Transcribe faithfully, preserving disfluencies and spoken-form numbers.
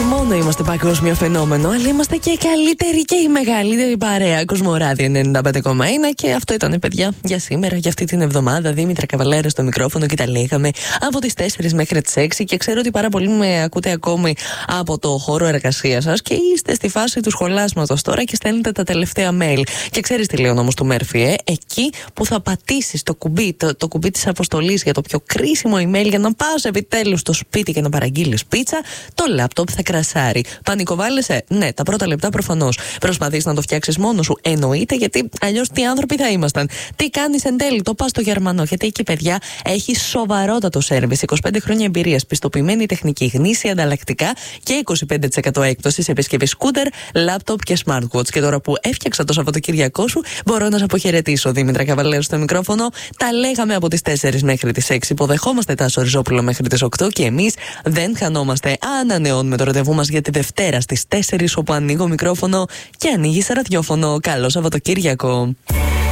μόνο είμαστε παγκόσμιο φαινόμενο, αλλά είμαστε και καλύτερη και η μεγαλύτερη παρέα. Κοσμοράδιο ενενήντα πέντε κόμμα ένα και αυτό ήταν, παιδιά, για σήμερα, για αυτή την εβδομάδα. Δήμητρα Καβαλέρα στο μικρόφωνο και τα λέγαμε από τις τέσσερις μέχρι τις έξι. Και ξέρω ότι πάρα πολλοί με ακούτε ακόμη από το χώρο εργασίας σας και είστε στη φάση του σχολάσματος τώρα και στέλνετε τα τελευταία mail. Και ξέρεις τι λέει ο νόμος του Μέρφυ, ε? Εκεί που θα πατήσεις το κουμπί, το, το κουμπί της αποστολής για το πιο κρίσιμο email για να πας επιτέλους στο σπίτι και να παραγγείλεις πίτσα, το λάπτοπ θα κρασάρει. Πανικοβάλλεσαι? Ναι, τα πρώτα λεπτά προφανώς. Προσπαθείς να το φτιάξεις μόνος σου? Εννοείται, γιατί αλλιώς τι άνθρωποι θα ήμασταν. Τι κάνεις εν τέλει? Το πας στο Γερμανό, γιατί εκεί, παιδιά, έχει σοβαρότατο σέρβις. είκοσι πέντε χρόνια εμπειρίας, πιστοποιημένη τεχνική, γνήσια ανταλλακτικά και είκοσι πέντε τοις εκατό έκπτωση σε επισκευή σκούτερ, λάπτοπ και smartwatch. Και τώρα που έφτιαξα το Σαββατοκύριακό σου, μπορώ να σε αποχαιρετήσω. Δήμητρα Καβαλέρου στο μικρόφωνο. Τα λέγαμε από τις τέσσερις μέχρι τις έξι. Υποδεχόμαστε Τάσο Ριζόπουλο μέχρι τις οκτώ και εμείς δεν χανόμαστε. Ανανεώνουμε το ραντεβού μας για τη Δευτέρα στις τέσσερις, όπου ανοίγω μικρόφωνο και ανοίγει ραδιόφωνο. Καλό Σαββατοκύριακο.